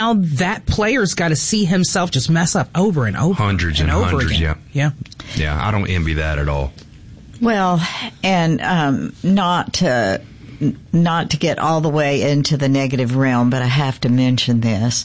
now that player's got to see himself just mess up over and over. Hundreds and over hundreds, again. Yeah, I don't envy that at all. Well, and not to get all the way into the negative realm, but I have to mention this.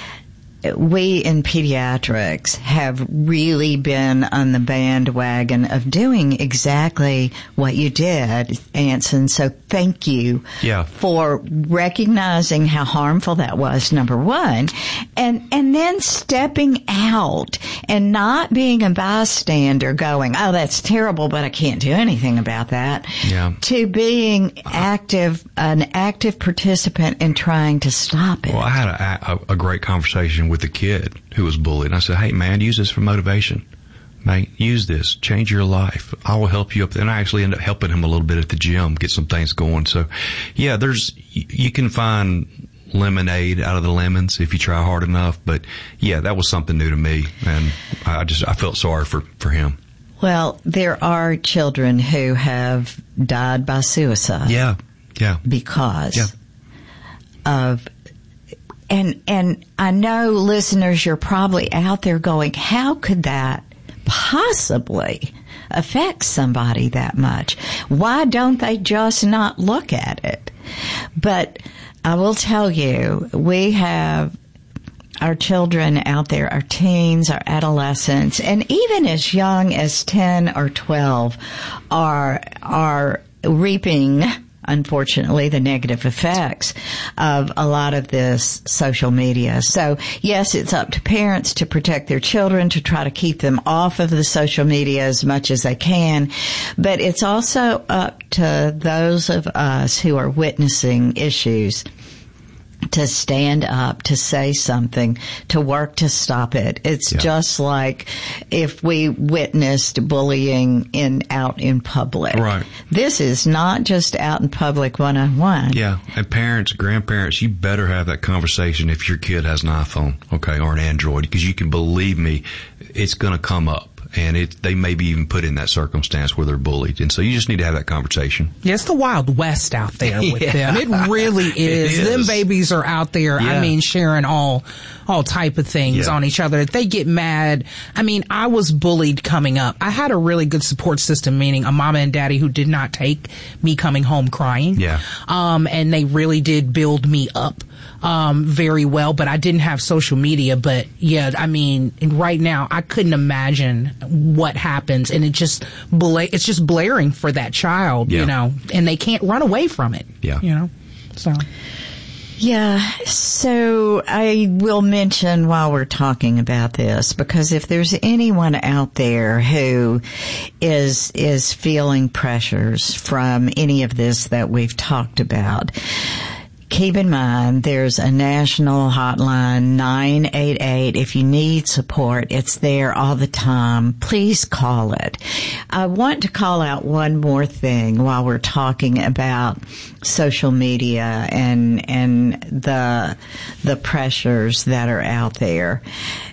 We in pediatrics have really been on the bandwagon of doing exactly what you did, Anson. So thank you for recognizing how harmful that was, number one, and then stepping out and not being a bystander going, oh, that's terrible, but I can't do anything about that, to being an active participant in trying to stop it. Well, I had a great conversation with a kid who was bullied. And I said, hey, man, use this for motivation. Mate, use this. Change your life. I will help you up. And I actually ended up helping him a little bit at the gym, get some things going. So, yeah, you can find lemonade out of the lemons if you try hard enough. But, yeah, that was something new to me. And I felt sorry for him. Well, there are children who have died by suicide. Yeah. Because of... And I know, listeners, you're probably out there going, how could that possibly affect somebody that much? Why don't they just not look at it? But I will tell you, we have our children out there, our teens, our adolescents, and even as young as 10 or 12 are reaping, unfortunately, the negative effects of a lot of this social media. So, yes, it's up to parents to protect their children, to try to keep them off of the social media as much as they can. But it's also up to those of us who are witnessing issues to stand up, to say something, to work to stop it. It's just like if we witnessed bullying out in public. Right. This is not just out in public one-on-one. Yeah. And parents, grandparents, you better have that conversation if your kid has an iPhone, or an Android, because you can believe me, it's going to come up. And they may be even put in that circumstance where they're bullied. And so you just need to have that conversation. Yeah, it's the Wild West out there with them. It really is. Them babies are out there, sharing all type of things on each other. They get mad. I mean, I was bullied coming up. I had a really good support system, meaning a mama and daddy who did not take me coming home crying. Yeah. And they really did build me up very well, but I didn't have social media. But yeah, I mean, right now I couldn't imagine what happens, and it's just blaring for that child, and they can't run away from it. So. Yeah, so I will mention while we're talking about this, because if there's anyone out there who is feeling pressures from any of this that we've talked about, keep in mind, there's a national hotline, 988. If you need support, it's there all the time. Please call it. I want to call out one more thing while we're talking about social media and the pressures that are out there.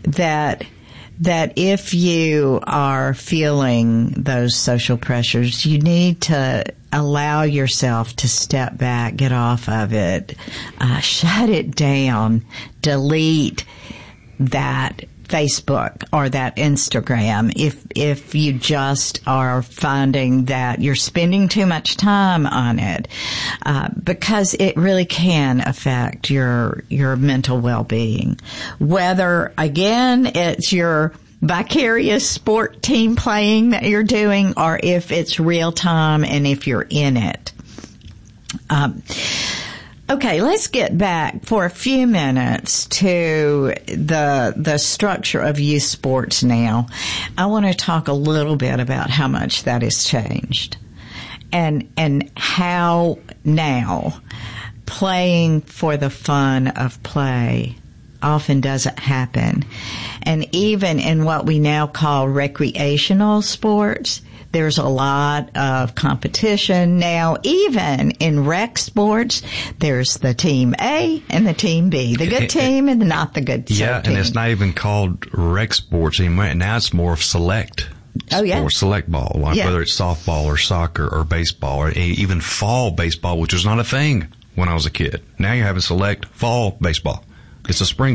That if you are feeling those social pressures, you need to allow yourself to step back, get off of it, shut it down, delete that Facebook or that Instagram if you just are finding that you're spending too much time on it, because it really can affect your mental well-being. Whether, again, it's your vicarious sport team playing that you're doing, or if it's real time and if you're in it. Okay, let's get back for a few minutes to the structure of youth sports now. I want to talk a little bit about how much that has changed and how now playing for the fun of play often doesn't happen. And even in what we now call recreational sports, there's a lot of competition now. Even in rec sports, there's the team A and the team B, the good team and not the good team. Yeah, and it's not even called rec sports anymore. Now it's more of select. Select ball, whether it's softball or soccer or baseball or even fall baseball, which was not a thing when I was a kid. Now you're having select fall baseball. It's a spring